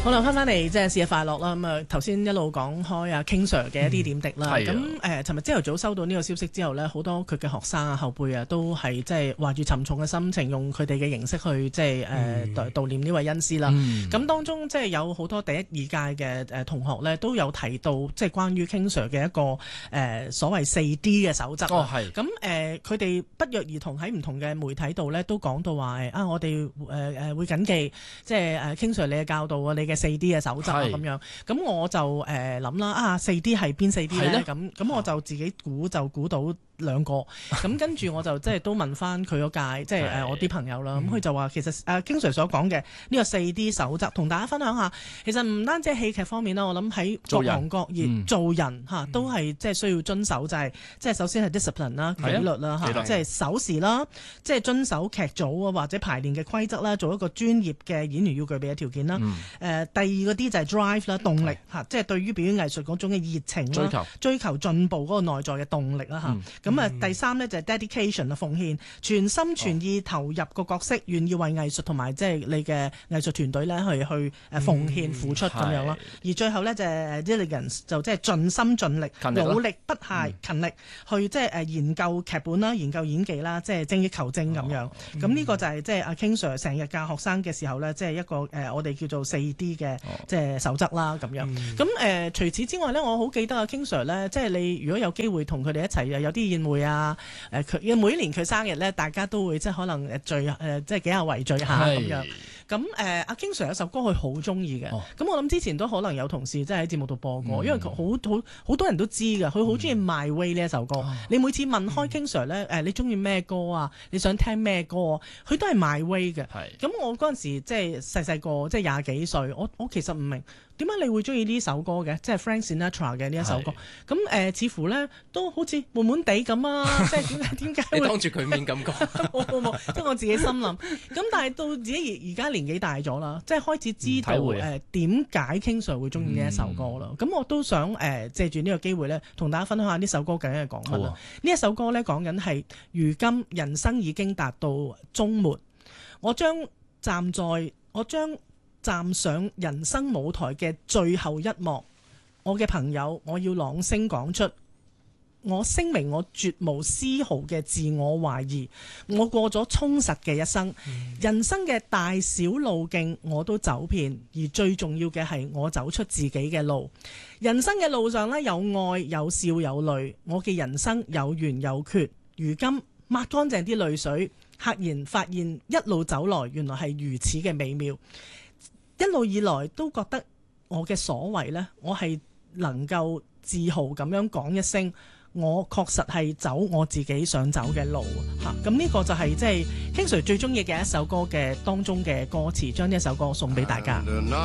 好啦，翻嚟即係試下快樂啦。咁啊，頭先一路講開啊 King Sir 嘅一啲點滴啦。咁尋日朝頭早收到呢個消息之後呢，好多佢嘅學生啊、後輩啊，都係即係懷住沉重嘅心情，用佢哋嘅形式去即係悼念呢位恩師啦。咁當中即係有好多第一二屆嘅同學呢，都有提到即係關於 King Sir 嘅一個所謂4D 嘅守則。咁佢哋不約而同喺唔同嘅媒體度呢，都講到話我哋會謹記即係King Sir 你嘅教導啊，你嘅4D 嘅守則啊咁樣，咁我就諗啦4D 係邊4D 咧？咁我就自己估到兩個，咁跟住我就即係都問翻佢嗰屆，即係我啲朋友啦。咁佢就話其實King Sir 所講嘅呢個4D 守則，同大家分享下。其實唔單止係戲劇方面啦，我諗喺各行各業做人嚇都係即係需要遵守，就係即係首先係 discipline 啦、紀律啦嚇，即係守時啦，即係遵守劇組啊或者排練嘅規則啦，做一個專業嘅演員要具備嘅條件啦。第二個啲就係 drive 啦，動力嚇，即係對於表演藝術嗰種嘅熱情啦，追求進步嗰個內在嘅動力啦嚇。咁第三呢就係 dedication 啊，奉獻，全心全意投入個角色，願意為藝術同埋即係你嘅藝術團隊咧去奉獻付出咁樣咯。而最後呢，就係 diligence， 就即係盡心盡力，努力不懈，勤力去即係研究劇本啦，研究演技啦，即係精益求精咁樣。咁呢個就係即係阿 King Sir 成日教學生嘅時候呢，即係一個我哋叫做4D 嘅即係守則啦咁樣。咁除此之外呢，我好記得阿 King Sir 呢，即係你如果有機會同佢哋一齊有啲宴會啊，佢每年佢生日咧，大家都會即係可能聚即係幾下圍聚下咁樣。咁阿 King Sir 有首歌佢好中意嘅，咁我諗之前都可能有同事即係喺節目度播過，因為佢好多人都知㗎，佢好中意 My Way 呢一首歌。你每次問開 King Sir 咧，你中意咩歌啊？你想聽咩歌啊？佢都係 My Way 嘅。咁我嗰陣時即係細個，即係廿幾歲，我其實唔明點解你會中意呢首歌嘅，即係 Frank Sinatra 嘅呢一首歌。咁似乎咧都好似悶悶地咁啊！即係點解會？ 你當住佢面咁講？ 冇，即係我自己心諗。咁但係到自己而家年紀大咗啦，即係開始知道點解 King Sir 會中意呢一首歌啦。咁我都想借住呢個機會咧，同大家分享下呢首歌究竟係講乜啦。呢一首歌咧講緊係如今人生已經達到終末，我將站上人生舞台嘅最後一幕，我嘅朋友，我要朗聲講出，我聲明我絕無絲毫嘅自我懷疑，我過咗充實嘅一生，人生嘅大小路徑我都走遍，而最重要嘅係我走出自己嘅路。人生嘅路上呢，有愛有笑有淚，我嘅人生有圓有缺，如今抹乾淨啲淚水，赫然發現一路走來原來係如此嘅美妙。一路以來都覺得我嘅所為呢，我係能夠自豪咁樣講一聲，我確實係走我自己想走嘅路嚇。咁呢個就係即係 King Sir 最中意嘅一首歌嘅當中嘅歌詞，將呢一首歌送俾大家。